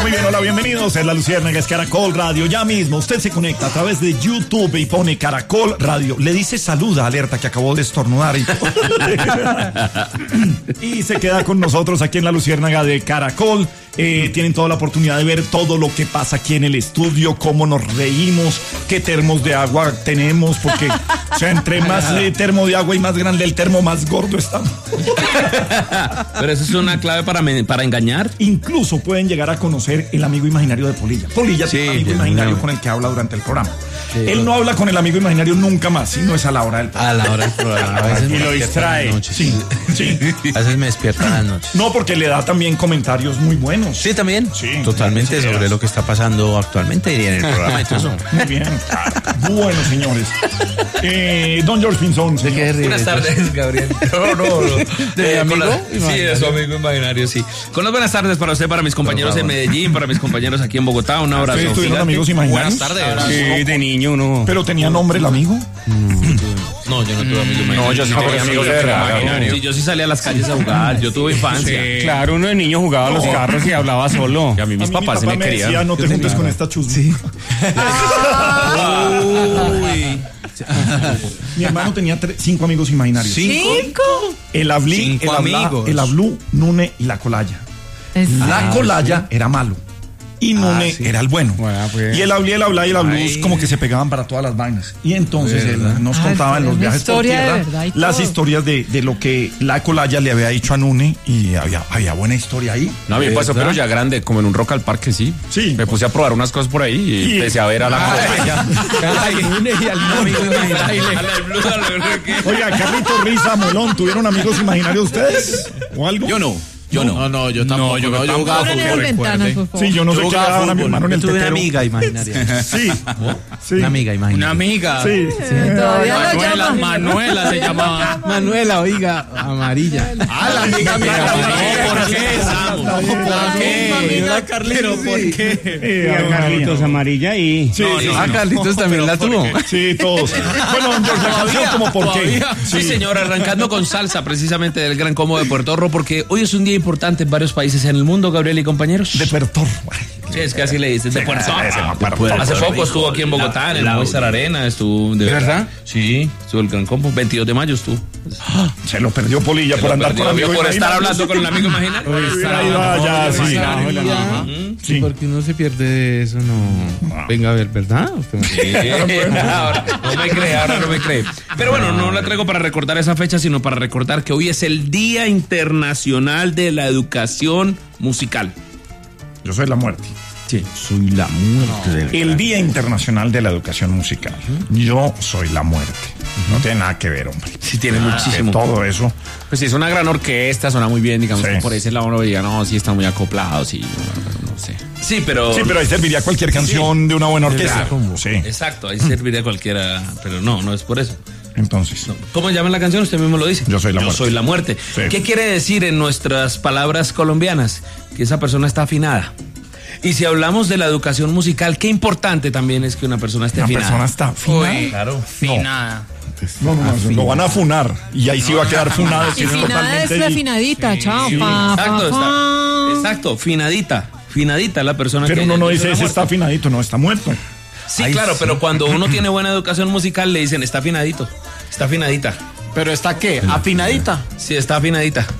Muy bien, hola, bienvenidos. Es La Luciérnaga, es Caracol Radio. Ya mismo usted se conecta a través de YouTube y pone Caracol Radio. Le dice saluda, alerta, que acabó de estornudar. Y se queda con nosotros aquí en La Luciérnaga de Caracol. Tienen toda la oportunidad de ver todo lo que pasa aquí en el estudio, cómo nos reímos, qué termos de agua tenemos, porque, o sea, entre más termo de agua y más grande el termo, más gordo está. Pero eso es una clave para engañar. Incluso pueden llegar a conocer el amigo imaginario de Polilla. Polilla tiene un amigo imaginario con el que habla durante el programa. Sí, él no habla con el amigo imaginario nunca más, sino es a la hora del programa. A la hora del programa. A veces y lo distrae. Sí. A veces me despierta en las noches. No, porque le da también comentarios muy buenos. Sí, también. Sí, totalmente sobre lo que está pasando actualmente y en el programa. Muy bien. Bueno, señores. Don George Pinzón. ¿De qué ríes? Buenas tardes, Gabriel. No. ¿De amigo? Sí, de su amigo imaginario, sí. Con las buenas tardes para usted, para mis compañeros en Medellín, para mis compañeros aquí en Bogotá. Un abrazo. ¿Ustedes tuvieron amigos imaginarios? Buenas tardes. Sí, de niño uno. ¿Pero tenía nombre el amigo? No, yo no tuve amigos imaginarios. No, yo sí tuve amigos de verdad. Sí, yo sí salía a las calles a jugar. Yo tuve infancia. Sí. Claro, uno de niño jugaba a los carros y hablaba solo. Y a mí mis papás se me querían. Decía, no te juntes con esta chusma. Sí. Mi hermano tenía 5 amigos imaginarios. ¿Cinco? El Ablí, el Ablú, Nune y la Colaya. La Colaya era malo y Nune era el bueno. Pues. Y el Ablí, el Ablá y el Ablú como que se pegaban para todas las vainas. Y entonces él nos contaba en los viajes por tierra las historias de lo que la Colaya le había dicho a Nune, y había buena historia ahí. No, a mí me pasó, pero ya grande, como en un Rock al Parque, sí. Sí. Me puse a probar unas cosas por ahí y empecé a ver a la Colaya. Oiga, Carlitos, Risa, Molón, ¿tuvieron amigos imaginarios ustedes? ¿O algo? Yo no, yo tampoco. Yo jugaba fútbol. Sí, yo no sé qué daban a mi hermano en el tetero. Tuve una amiga imaginaria. Sí. Una amiga imaginaria. Una amiga. Sí. Manuela se llamaba. Manuela, oiga, amarilla. La amiga mía. ¿Por qué, Samu? ¿Por qué? Carlitos, ¿por qué? Carlitos amarilla y... Sí. Carlitos también la tuvo. Sí, todos. Bueno, la canción como por qué. Sí, señor, arrancando con salsa precisamente del Gran Combo de Puerto Rico, porque hoy es un día importante en varios países en el mundo, Gabriel y compañeros. De Puerto Rico. Sí, es que así le dices, de Puerto Rico. Hace poco estuvo aquí en Bogotá, en el Movistar Arena, estuvo... ¿De verdad? Sí, estuvo el Gran Combo, 22 de mayo estuvo. Se lo perdió Polilla por andar con amigo por estar hablando con el amigo imaginario. Sí. Porque uno se pierde de eso, no. Venga a ver, ¿verdad? Ahora no me cree. Pero bueno, no la traigo para recordar esa fecha, sino para recordar que hoy es el Día Internacional de la Educación Musical. Yo soy la muerte. Sí. Soy la muerte. El Día Internacional de la Educación Musical. Yo soy la muerte. No tiene nada que ver, hombre. Sí, tiene muchísimo. Todo eso. Pues sí, es una gran orquesta, suena muy bien, digamos. Sí. Por ese lado uno diría, no, sí están muy acoplados y no sé. Sí, pero ahí serviría cualquier canción de una buena orquesta. Sí. Exacto, ahí serviría cualquiera, pero no es por eso. Entonces, ¿cómo llama la canción? Usted mismo lo dice. Yo soy la muerte. Soy la muerte. Sí. ¿Qué quiere decir en nuestras palabras colombianas? Que esa persona está afinada. Y si hablamos de la educación musical, qué importante también es que una persona esté afinada. Una persona está afinada. Claro. Finada. No, lo van a funar y ahí sí va a quedar funado. Y finada es la finadita, chao. Exacto, finadita la persona. Pero que uno no dice, ese está afinadito, no, está muerto. Sí, claro, pero cuando uno tiene buena educación musical le dicen, está afinadito, está afinadita. ¿Pero está qué? ¿Afinadita? Sí, está afinadita.